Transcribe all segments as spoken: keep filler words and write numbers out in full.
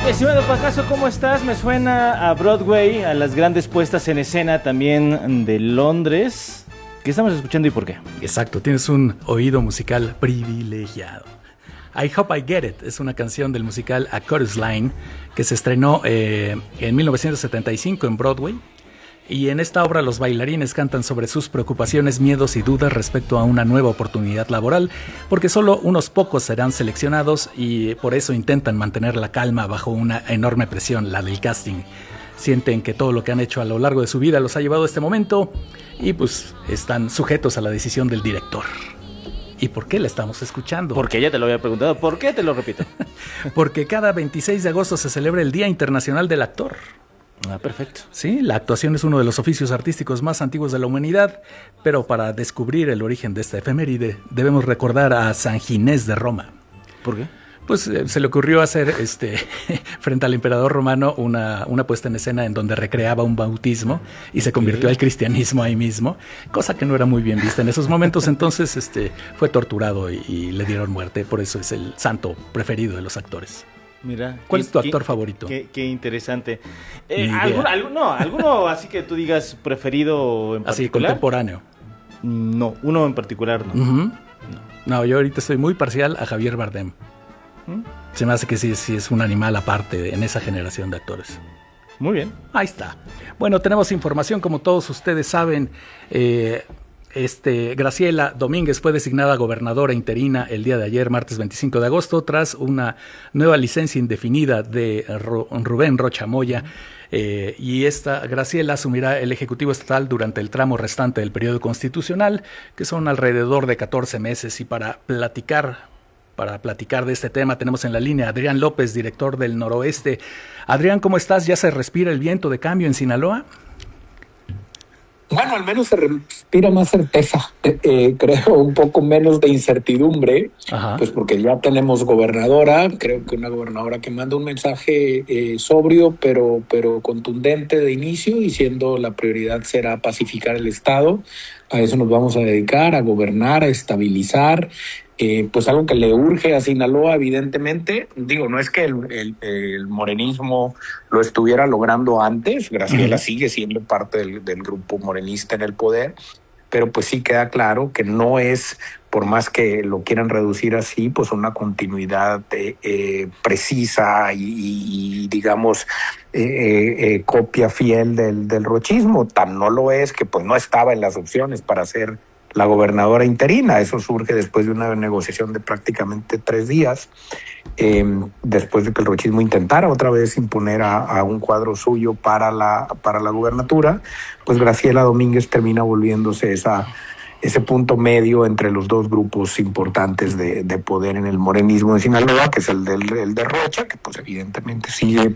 Estimado Pacaso, ¿cómo estás? Me suena a Broadway, a las grandes puestas en escena también de Londres. ¿Qué estamos escuchando y por qué? Exacto, tienes un oído musical privilegiado. I Hope I Get It es una canción del musical A Chorus Line que se estrenó eh, en mil novecientos setenta y cinco en Broadway. Y en esta obra los bailarines cantan sobre sus preocupaciones, miedos y dudas respecto a una nueva oportunidad laboral, porque solo unos pocos serán seleccionados y por eso intentan mantener la calma bajo una enorme presión, la del casting. Sienten que todo lo que han hecho a lo largo de su vida los ha llevado a este momento y pues están sujetos a la decisión del director. ¿Y por qué la estamos escuchando? Porque ya te lo había preguntado. ¿Por qué te lo repito? Porque cada veintiséis de agosto se celebra el Día Internacional del Actor. Ah, perfecto. Sí, la actuación es uno de los oficios artísticos más antiguos de la humanidad, pero para descubrir el origen de esta efeméride debemos recordar a San Ginés de Roma. ¿Por qué? Pues eh, se le ocurrió hacer este frente al emperador romano una, una puesta en escena en donde recreaba un bautismo y se convirtió al cristianismo ahí mismo, cosa que no era muy bien vista en esos momentos. Entonces este, fue torturado y, y le dieron muerte, por eso es el santo preferido de los actores. Mira, ¿cuál qué, es tu actor qué, favorito? Qué, qué interesante. Eh, ¿alguno, alguno, no, ¿Alguno así que tú digas preferido en particular? Así, contemporáneo. No, uno en particular no. Uh-huh. no. No, yo ahorita estoy muy parcial a Javier Bardem. ¿Mm? Se me hace que sí, sí es un animal aparte en esa generación de actores. Muy bien. Ahí está. Bueno, tenemos información, como todos ustedes saben. Eh, Este, Graciela Domínguez fue designada gobernadora interina el día de ayer, martes veinticinco de agosto, tras una nueva licencia indefinida de Rubén Rocha Moya. Eh, y esta Graciela asumirá el Ejecutivo Estatal durante el tramo restante del periodo constitucional, que son alrededor de catorce meses. Y para platicar, para platicar de este tema tenemos en la línea a Adrián López, director del Noroeste. Adrián, ¿cómo estás? ¿Ya se respira el viento de cambio en Sinaloa? Bueno, al menos se respira más certeza, eh, creo un poco menos de incertidumbre. Ajá. Pues porque ya tenemos gobernadora, creo que una gobernadora que manda un mensaje eh, sobrio pero, pero contundente de inicio, diciendo la prioridad será pacificar el Estado. A eso nos vamos a dedicar, a gobernar, a estabilizar. Eh, pues algo que le urge a Sinaloa, evidentemente. Digo, no es que el, el, el morenismo lo estuviera logrando antes, Graciela uh-huh. sigue siendo parte del, del grupo morenista en el poder, pero pues sí queda claro que no es, por más que lo quieran reducir así, pues una continuidad eh, eh, precisa y, y, y digamos, eh, eh, copia fiel del, del rochismo. Tan no lo es que pues no estaba en las opciones para ser la gobernadora interina. Eso surge después de una negociación de prácticamente tres días, eh, después de que el rochismo intentara otra vez imponer a, a un cuadro suyo para la, para la gubernatura. Pues Graciela Domínguez termina volviéndose esa, ese punto medio entre los dos grupos importantes de, de poder en el morenismo de Sinaloa, que es el, del, el de Rocha, que pues evidentemente sigue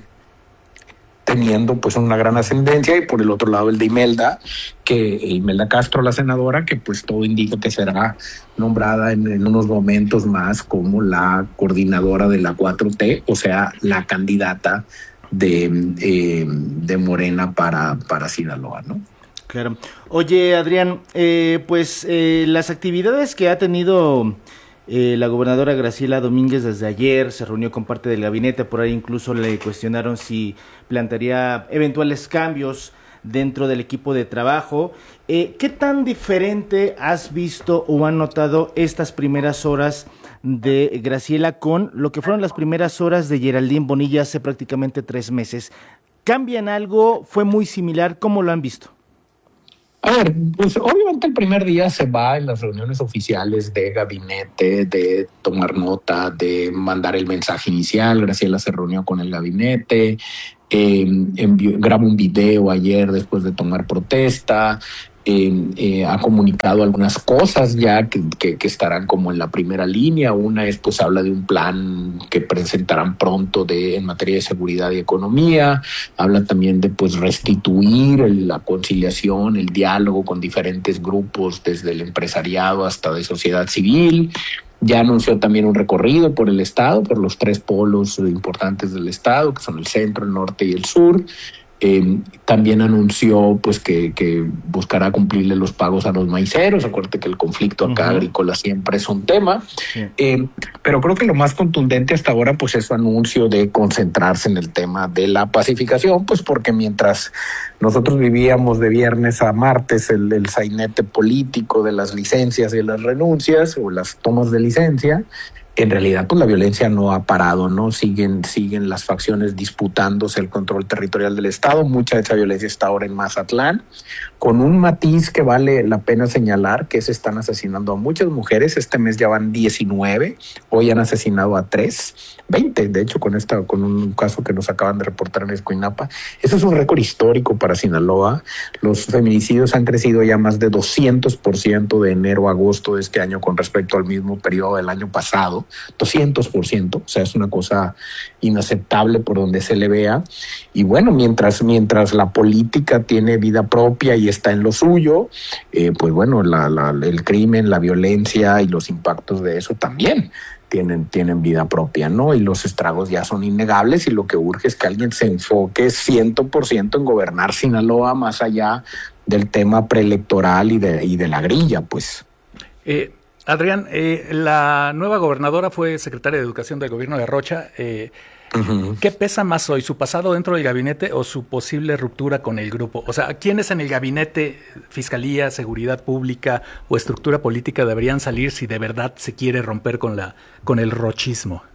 teniendo pues una gran ascendencia, y por el otro lado el de Imelda, que Imelda Castro, la senadora, que pues todo indica que será nombrada en, en unos momentos más como la coordinadora de la cuatro T, o sea, la candidata de, eh, de Morena para, para Sinaloa, ¿no? Claro. Oye, Adrián, eh, pues eh, las actividades que ha tenido Eh, la gobernadora Graciela Domínguez desde ayer se reunió con parte del gabinete, por ahí incluso le cuestionaron si plantearía eventuales cambios dentro del equipo de trabajo. Eh, ¿Qué tan diferente has visto o han notado estas primeras horas de Graciela con lo que fueron las primeras horas de Geraldine Bonilla hace prácticamente tres meses? ¿Cambian algo? ¿Fue muy similar? ¿Cómo lo han visto? A ver, pues obviamente el primer día se va en las reuniones oficiales de gabinete, de tomar nota, de mandar el mensaje inicial. Graciela se reunió con el gabinete, eh, envió, grabó un video ayer después de tomar protesta. Eh, eh, ha comunicado algunas cosas ya que, que, que estarán como en la primera línea. Una es, pues, habla de un plan que presentarán pronto de, en materia de seguridad y economía. Habla también de, pues, restituir el, la conciliación, el diálogo con diferentes grupos, desde el empresariado hasta de sociedad civil. Ya anunció también un recorrido por el estado, por los tres polos importantes del estado, que son el centro, el norte y el sur. Eh, también anunció pues que, que buscará cumplirle los pagos a los maiceros. Acuérdate que el conflicto acá uh-huh. agrícola siempre es un tema. Sí. Eh, pero creo que lo más contundente hasta ahora pues es su anuncio de concentrarse en el tema de la pacificación, pues porque mientras nosotros vivíamos de viernes a martes el, el sainete político de las licencias y las renuncias o las tomas de licencia, en realidad pues la violencia no ha parado, ¿no? Siguen, siguen las facciones disputándose el control territorial del Estado. Mucha de esa violencia está ahora en Mazatlán, con un matiz que vale la pena señalar, que se están asesinando a muchas mujeres. Este mes ya van diecinueve, hoy han asesinado a tres, veinte, de hecho, con esta, con un caso que nos acaban de reportar en Escuinapa. Eso es un récord histórico para Sinaloa. Los feminicidios han crecido ya más de doscientos por ciento de enero a agosto de este año con respecto al mismo periodo del año pasado. doscientos por ciento, o sea, es una cosa inaceptable por donde se le vea. Y bueno, mientras, mientras la política tiene vida propia y está en lo suyo, eh, pues bueno, la, la, el crimen, la violencia y los impactos de eso también tienen, tienen vida propia, ¿no? Y los estragos ya son innegables y lo que urge es que alguien se enfoque cien por ciento en gobernar Sinaloa más allá del tema preelectoral y de, y de la grilla, pues. Eh... Adrián, eh, la nueva gobernadora fue secretaria de Educación del gobierno de Rocha. Eh, uh-huh. ¿Qué pesa más hoy, su pasado dentro del gabinete o su posible ruptura con el grupo? O sea, ¿quiénes en el gabinete, Fiscalía, Seguridad Pública o estructura política deberían salir si de verdad se quiere romper con, la, con el rochismo?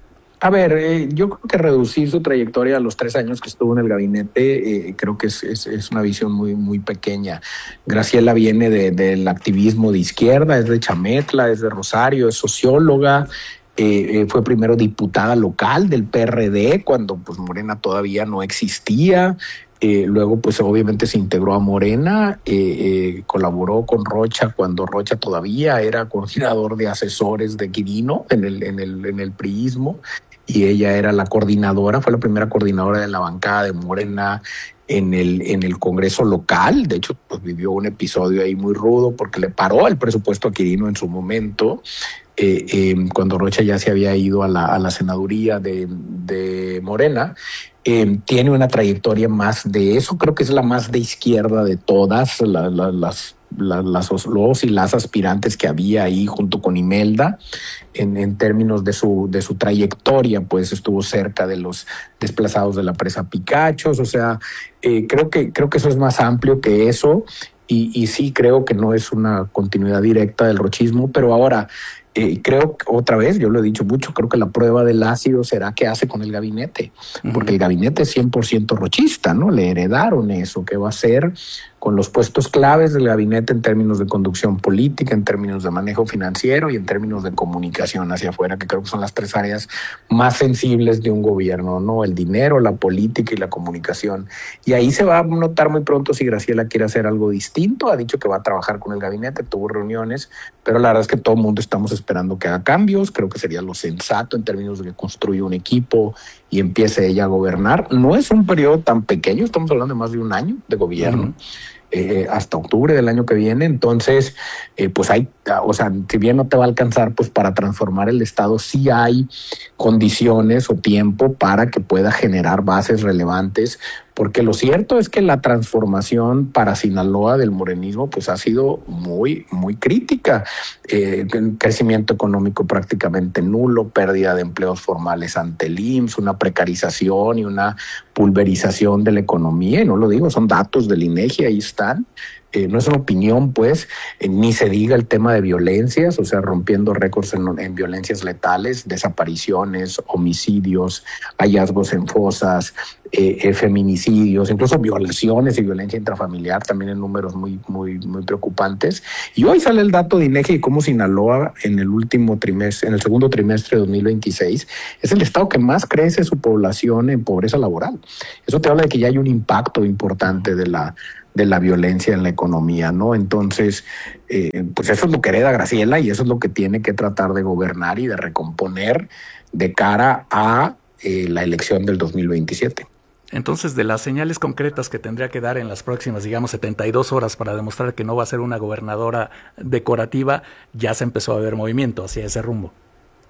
A ver, eh, yo creo que reducir su trayectoria a los tres años que estuvo en el gabinete, eh, creo que es, es, es una visión muy, muy pequeña. Graciela viene de, del activismo de izquierda, es de Chametla, es de Rosario, es socióloga. Eh, eh, fue primero diputada local del P R D cuando pues Morena todavía no existía. Eh, luego, pues obviamente se integró a Morena, eh, eh, colaboró con Rocha cuando Rocha todavía era coordinador de asesores de Quirino en el, en el, en el priismo, y ella era la coordinadora, fue la primera coordinadora de la bancada de Morena en el, en el Congreso local. De hecho, pues vivió un episodio ahí muy rudo porque le paró el presupuesto a Quirino en su momento. Eh, eh, cuando Rocha ya se había ido a la, a la senaduría de, de Morena. Eh, tiene una trayectoria más de eso, creo que es la más de izquierda de todas la, la, las, la, las los y las aspirantes que había ahí junto con Imelda. En, en términos de su, de su trayectoria, pues estuvo cerca de los desplazados de la presa Picachos. O sea, eh, creo que, creo que eso es más amplio que eso, y, y sí creo que no es una continuidad directa del rochismo, pero ahora Eh, creo que otra vez, yo lo he dicho mucho, creo que la prueba del ácido será qué hace con el gabinete, porque uh-huh. el gabinete es cien por ciento rochista, ¿no? Le heredaron eso, ¿qué va a hacer con los puestos claves del gabinete en términos de conducción política, en términos de manejo financiero y en términos de comunicación hacia afuera, que creo que son las tres áreas más sensibles de un gobierno, ¿no? El dinero, la política y la comunicación. Y ahí se va a notar muy pronto si Graciela quiere hacer algo distinto. Ha dicho que va a trabajar con el gabinete, tuvo reuniones, pero la verdad es que todo el mundo estamos esperando que haga cambios. Creo que sería lo sensato en términos de que construya un equipo y empiece ella a gobernar. No es un periodo tan pequeño, estamos hablando de más de un año de gobierno. Uh-huh. Eh, hasta octubre del año que viene. Entonces, eh, pues hay, o sea, si bien no te va a alcanzar pues para transformar el Estado, sí hay condiciones o tiempo para que pueda generar bases relevantes, porque lo cierto es que la transformación para Sinaloa del morenismo pues ha sido muy, muy crítica. Eh, crecimiento económico prácticamente nulo, pérdida de empleos formales ante el I M S S, una precarización y una pulverización de la economía, y no lo digo, son datos del INEGI, ahí están. Eh, no es una opinión, pues, eh, ni se diga el tema de violencias, o sea, rompiendo récords en, en violencias letales, desapariciones, homicidios, hallazgos en fosas, eh, eh, feminicidios, incluso violaciones y violencia intrafamiliar, también en números muy, muy, muy preocupantes. Y hoy sale el dato de INEGI de cómo Sinaloa en el último trimestre, en el segundo trimestre de dos mil veintiséis, es el estado que más crece su población en pobreza laboral. Eso te habla de que ya hay un impacto importante de la de la violencia en la economía, ¿no? Entonces, eh, pues eso es lo que hereda Graciela y eso es lo que tiene que tratar de gobernar y de recomponer de cara a eh, la elección del dos mil veintisiete. Entonces, de las señales concretas que tendría que dar en las próximas, digamos, setenta y dos horas para demostrar que no va a ser una gobernadora decorativa, ya se empezó a ver movimiento hacia ese rumbo.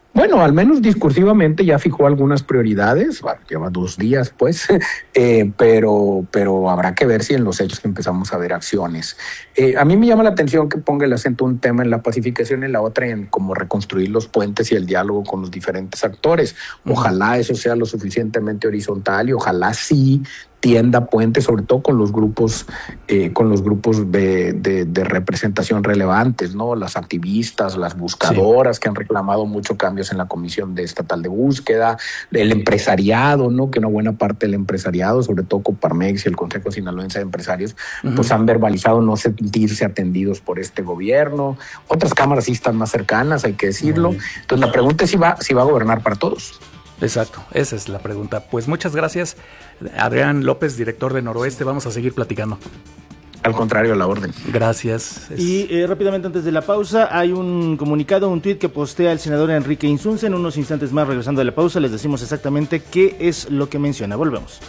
Bueno, al menos discursivamente ya fijó algunas prioridades, bueno, lleva dos días pues, eh, pero, pero habrá que ver si en los hechos empezamos a ver acciones. Eh, a mí me llama la atención que ponga el acento un tema en la pacificación y la otra en cómo reconstruir los puentes y el diálogo con los diferentes actores. Ojalá eso sea lo suficientemente horizontal y ojalá sí tienda puentes, sobre todo con los grupos, eh, con los grupos de, de, de representación relevantes, ¿no? Las activistas, las buscadoras sí. que han reclamado mucho cambios en la Comisión de Estatal de Búsqueda, el empresariado, ¿no? Que una buena parte del empresariado, sobre todo Coparmex y el Consejo Sinaloense de Empresarios, uh-huh. pues han verbalizado no sentirse atendidos por este gobierno. Otras cámaras sí están más cercanas, hay que decirlo. Uh-huh. Entonces la pregunta es si va, si va a gobernar para todos. Exacto, esa es la pregunta. Pues muchas gracias, Adrián López, director de Noroeste. Vamos a seguir platicando. Al contrario, a la orden. Gracias. Es... Y eh, rápidamente antes de la pausa, hay un comunicado, un tuit que postea el senador Enrique Insunza. En unos instantes más, regresando de la pausa, les decimos exactamente qué es lo que menciona. Volvemos.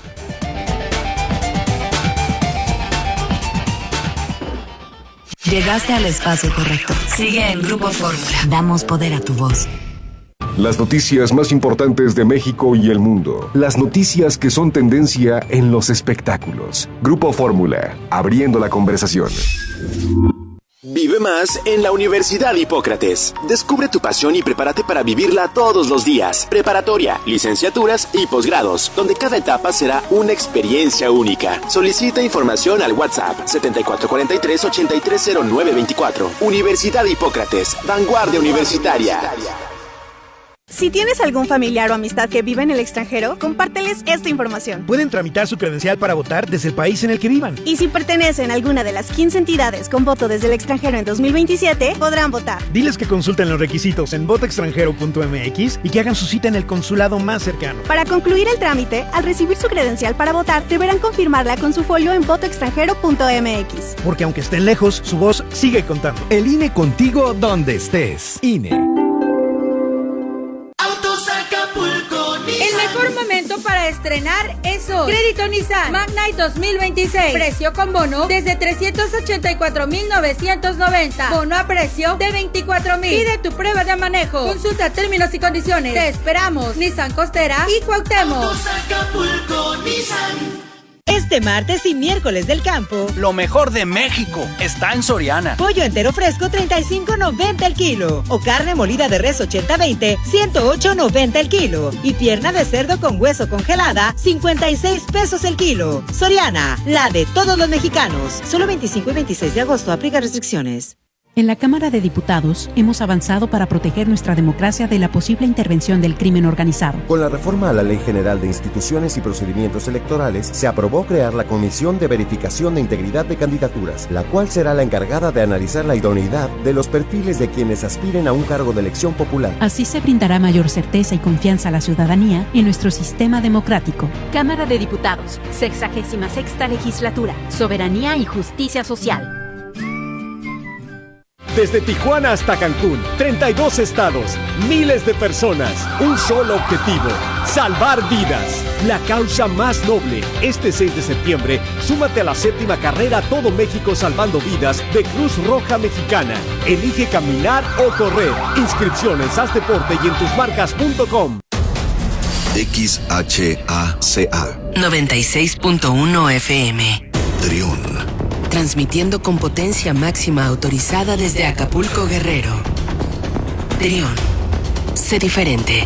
Llegaste al espacio correcto. Sigue en Grupo Fórmula. Damos poder a tu voz. Las noticias más importantes de México y el mundo. Las noticias que son tendencia en los espectáculos. Grupo Fórmula, abriendo la conversación. Vive más en la Universidad Hipócrates. Descubre tu pasión y prepárate para vivirla todos los días. Preparatoria, licenciaturas y posgrados, donde cada etapa será una experiencia única. Solicita información al WhatsApp setenta y cuatro cuarenta y tres, ochenta y tres cero nueve veinticuatro. Universidad Hipócrates, vanguardia universitaria. Si tienes algún familiar o amistad que vive en el extranjero, compárteles esta información. Pueden tramitar su credencial para votar desde el país en el que vivan. Y si pertenecen a alguna de las quince entidades con voto desde el extranjero en dos mil veintisiete, podrán votar. Diles que consulten los requisitos en voto extranjero punto m x y que hagan su cita en el consulado más cercano. Para concluir el trámite, al recibir su credencial para votar, deberán confirmarla con su folio en voto extranjero punto m x. Porque aunque estén lejos, su voz sigue contando. El I N E contigo donde estés. I N E. El mejor momento para estrenar es hoy. Crédito Nissan Magnite dos mil veintiséis. Precio con bono desde trescientos ochenta y cuatro mil novecientos noventa. Bono a precio de veinticuatro mil. Pide tu prueba de manejo. Consulta términos y condiciones. Te esperamos. Nissan Costera y Cuauhtémoc. Autos Acapulco, Nissan. Este martes y miércoles del campo, lo mejor de México está en Soriana. Pollo entero fresco treinta y cinco noventa el kilo. O carne molida de res ochenta veinte, ciento ocho noventa el kilo. Y pierna de cerdo con hueso congelada, cincuenta y seis pesos el kilo. Soriana, la de todos los mexicanos. Solo veinticinco y veintiséis de agosto, aplica restricciones. En la Cámara de Diputados hemos avanzado para proteger nuestra democracia de la posible intervención del crimen organizado. Con la reforma a la Ley General de Instituciones y Procedimientos Electorales, se aprobó crear la Comisión de Verificación de Integridad de Candidaturas, la cual será la encargada de analizar la idoneidad de los perfiles de quienes aspiren a un cargo de elección popular. Así se brindará mayor certeza y confianza a la ciudadanía en nuestro sistema democrático. Cámara de Diputados, sexagésima sexta legislatura, soberanía y justicia social. Desde Tijuana hasta Cancún, treinta y dos estados, miles de personas, un solo objetivo, salvar vidas. La causa más noble. Este seis de septiembre, súmate a la séptima carrera Todo México Salvando Vidas de Cruz Roja Mexicana. Elige caminar o correr. Inscripciones, haz deporte y en tus marcas punto com. X H A C A noventa y seis punto uno F M. Trión. Transmitiendo con potencia máxima autorizada desde Acapulco, Guerrero. Trión. Sé diferente.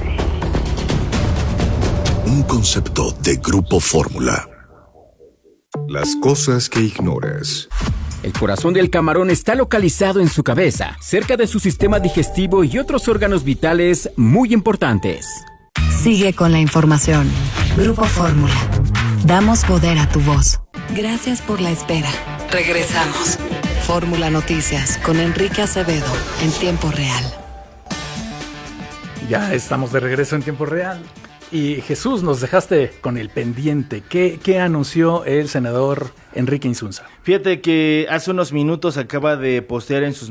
Un concepto de Grupo Fórmula. Las cosas que ignoras. El corazón del camarón está localizado en su cabeza, cerca de su sistema digestivo y otros órganos vitales muy importantes. Sigue con la información. Grupo Fórmula. Damos poder a tu voz. Gracias por la espera. Regresamos. Fórmula Noticias con Enrique Acevedo en tiempo real. Ya estamos de regreso en tiempo real. Y Jesús, nos dejaste con el pendiente. ¿Qué, qué anunció el senador Enrique Insunza? Fíjate que hace unos minutos acaba de postear en sus